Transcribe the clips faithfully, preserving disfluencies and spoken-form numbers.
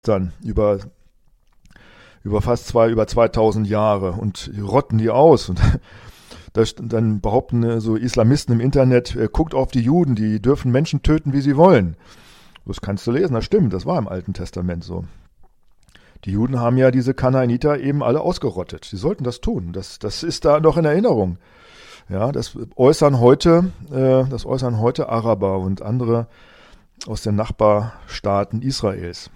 dann über, über fast zwei, über zweitausend Jahre und rotten die aus. Und das, dann behaupten so Islamisten im Internet, äh, guckt auf die Juden, die dürfen Menschen töten, wie sie wollen. Das kannst du lesen, das stimmt, das war im Alten Testament so. Die Juden haben ja diese Kanaaniter eben alle ausgerottet. Sie sollten das tun. Das, das ist da noch in Erinnerung. Ja, das äußern heute, äh, das äußern heute Araber und andere aus den Nachbarstaaten Israels.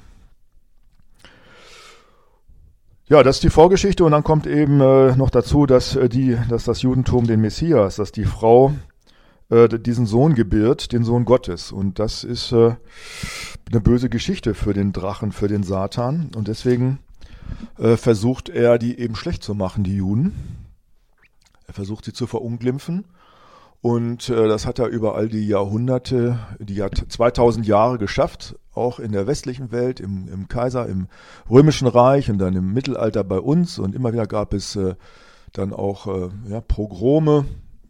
Ja, das ist die Vorgeschichte und dann kommt eben äh, noch dazu, dass äh, die, dass das Judentum den Messias, dass die Frau äh, diesen Sohn gebiert, den Sohn Gottes. Und das ist äh, eine böse Geschichte für den Drachen, für den Satan. Und deswegen äh, versucht er, die eben schlecht zu machen, die Juden. Er versucht, sie zu verunglimpfen. Und äh, das hat er über all die Jahrhunderte, die Jahr, zweitausend Jahre geschafft, auch in der westlichen Welt, im, im Kaiser, im Römischen Reich und dann im Mittelalter bei uns. Und immer wieder gab es äh, dann auch äh, ja, Pogrome.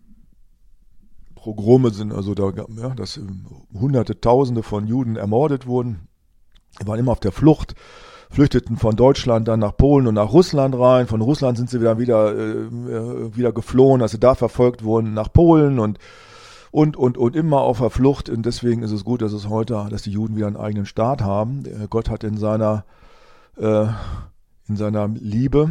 Pogrome sind also da, ja, dass Hunderte, Tausende von Juden ermordet wurden. Die waren immer auf der Flucht, flüchteten von Deutschland dann nach Polen und nach Russland rein. Von Russland sind sie wieder wieder, äh, wieder geflohen, als sie da verfolgt wurden, nach Polen und und und und immer auf der Flucht. Und deswegen ist es gut, dass es heute, dass die Juden wieder einen eigenen Staat haben. Gott hat in seiner äh, in seiner Liebe,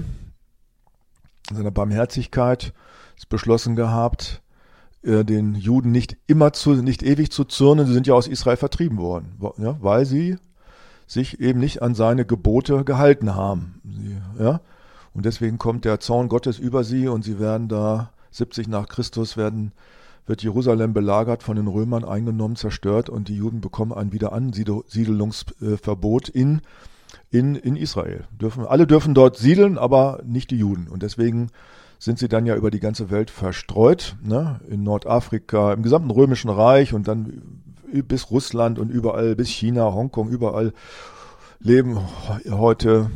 in seiner Barmherzigkeit es beschlossen gehabt, den Juden nicht immer zu, nicht ewig zu zürnen. Sie sind ja aus Israel vertrieben worden, ja, weil sie sich eben nicht an seine Gebote gehalten haben. Sie, ja, und deswegen kommt der Zorn Gottes über sie und sie werden da siebzig nach Christus werden, wird Jerusalem belagert, von den Römern eingenommen, zerstört und die Juden bekommen ein Wiederansiedelungsverbot in, in, in Israel. Dürfen, alle dürfen dort siedeln, aber nicht die Juden. Und deswegen sind sie dann ja über die ganze Welt verstreut, ne? In Nordafrika, im gesamten Römischen Reich und dann bis Russland und überall, bis China, Hongkong, überall leben heute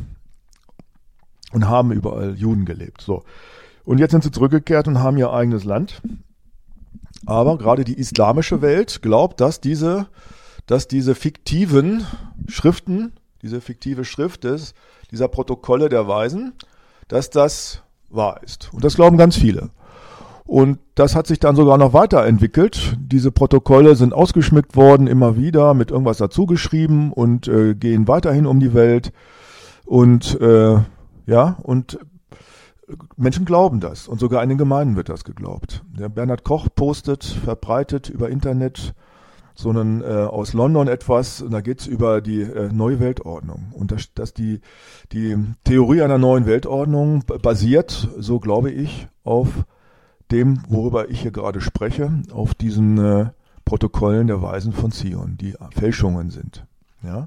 und haben überall Juden gelebt. So. Und jetzt sind sie zurückgekehrt und haben ihr eigenes Land. Aber gerade die islamische Welt glaubt, dass diese, dass diese fiktiven Schriften, diese fiktive Schrift des, dieser Protokolle der Weisen, dass das wahr ist. Und das glauben ganz viele. Und das hat sich dann sogar noch weiterentwickelt. Diese Protokolle sind ausgeschmückt worden, immer wieder mit irgendwas dazugeschrieben und äh, gehen weiterhin um die Welt. Und äh, ja, und Menschen glauben das. Und sogar in den Gemeinden wird das geglaubt. Der Bernhard Koch postet, verbreitet über Internet so einen, äh, aus London etwas, und da geht's über die äh, neue Weltordnung. Und dass, dass die, die Theorie einer neuen Weltordnung basiert, so glaube ich, auf dem, worüber ich hier gerade spreche, auf diesen äh, Protokollen der Weisen von Zion, die Fälschungen sind. Ja?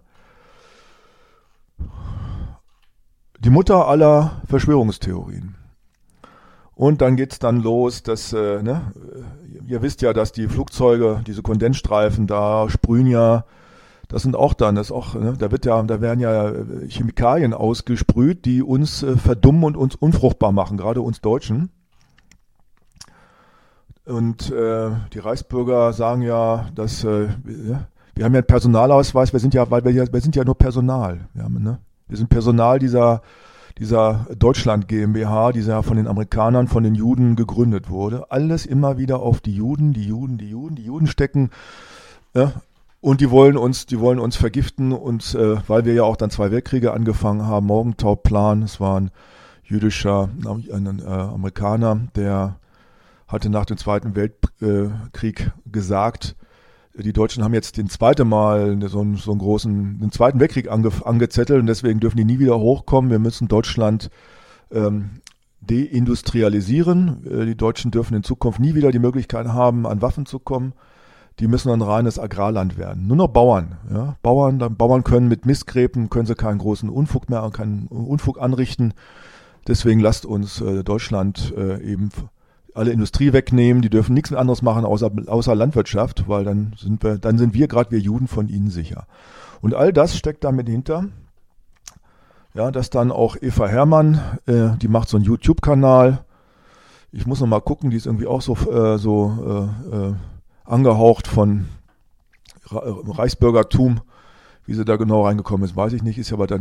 Die Mutter aller Verschwörungstheorien. Und dann geht's dann los, dass, äh, ne, ihr wisst ja, dass die Flugzeuge, diese Kondensstreifen da sprühen ja, das sind auch dann, das ist auch, ne, da wird ja, da werden ja Chemikalien ausgesprüht, die uns äh, verdummen und uns unfruchtbar machen, gerade uns Deutschen. Und äh, die Reichsbürger sagen ja, dass äh, wir, wir haben ja einen Personalausweis, wir sind ja, weil wir ja, wir sind ja nur Personal, wir haben, ne? Wir sind Personal dieser dieser Deutschland GmbH, die ja von den Amerikanern, von den Juden gegründet wurde. Alles immer wieder auf die Juden, die Juden, die Juden, die Juden stecken. Ja, und die wollen uns, die wollen uns vergiften. Und äh, weil wir ja auch dann zwei Weltkriege angefangen haben, Morgenthau-Plan, es war ein jüdischer ein, äh, Amerikaner, der hatte nach dem Zweiten Weltkrieg gesagt, die Deutschen haben jetzt den zweiten Mal so einen, so einen großen, den Zweiten Weltkrieg ange, angezettelt und deswegen dürfen die nie wieder hochkommen. Wir müssen Deutschland ähm, deindustrialisieren. Äh, die Deutschen dürfen in Zukunft nie wieder die Möglichkeit haben, an Waffen zu kommen. Die müssen ein reines Agrarland werden. Nur noch Bauern. Ja? Bauern, dann Bauern können mit Mistgräben, können sie keinen großen Unfug mehr, keinen Unfug anrichten. Deswegen lasst uns äh, Deutschland äh, eben alle Industrie wegnehmen, die dürfen nichts anderes machen außer, außer Landwirtschaft, weil dann sind wir, dann sind wir gerade wir Juden von ihnen sicher. Und all das steckt damit hinter, ja, dass dann auch Eva Hermann, äh, die macht so einen YouTube-Kanal. Ich muss noch mal gucken, die ist irgendwie auch so, äh, so äh, äh, angehaucht von Reichsbürgertum. Wie sie da genau reingekommen ist, weiß ich nicht. Ist ja aber dann